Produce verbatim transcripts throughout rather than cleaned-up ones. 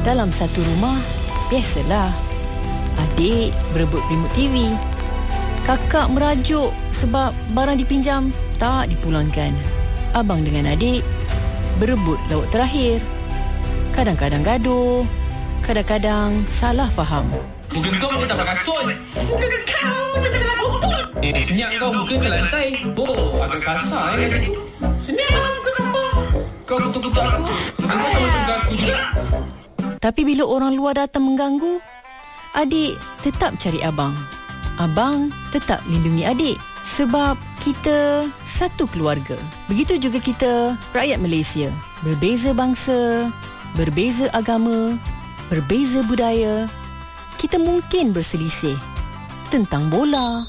Dalam satu rumah, biasalah. Adik berebut remote T V. Kakak merajuk sebab barang dipinjam tak dipulangkan. Abang dengan adik berebut lauk terakhir. Kadang-kadang gaduh, kadang-kadang salah faham. Muka kau macam tak pakai kasut. Muka kau macam tak nak botol. Eh, senyap kau muka ke lantai. Oh, agak kasar eh kat situ. Senyap muka sampah. Kau kutuk-kutuk aku, muka kau sama macam aku juga. Tapi bila orang luar datang mengganggu, adik tetap cari abang. Abang tetap lindungi adik. Sebab kita satu keluarga. Begitu juga kita, rakyat Malaysia. Berbeza bangsa, berbeza agama, berbeza budaya. Kita mungkin berselisih tentang bola,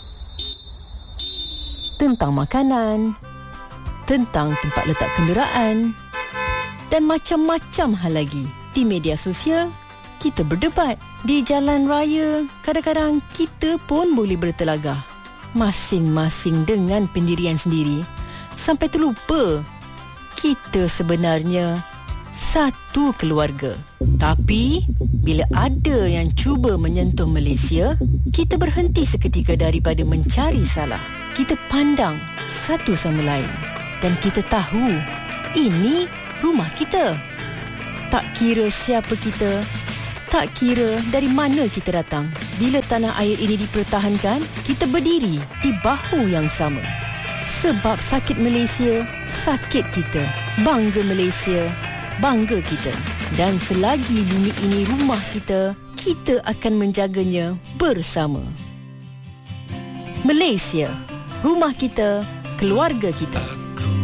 tentang makanan, tentang tempat letak kenderaan dan macam-macam hal lagi. Di media sosial, kita berdebat. Di jalan raya, kadang-kadang kita pun boleh bertelagah. Masing-masing dengan pendirian sendiri. Sampai terlupa kita sebenarnya satu keluarga. Tapi bila ada yang cuba menyentuh Malaysia, kita berhenti seketika daripada mencari salah. Kita pandang satu sama lain dan kita tahu ini rumah kita. Tak kira siapa kita, tak kira dari mana kita datang. Bila tanah air ini dipertahankan, kita berdiri di bahu yang sama. Sebab sakit Malaysia, sakit kita. Bangga Malaysia, bangga kita. Dan selagi bumi ini rumah kita, kita akan menjaganya bersama. Malaysia, rumah kita, keluarga kita.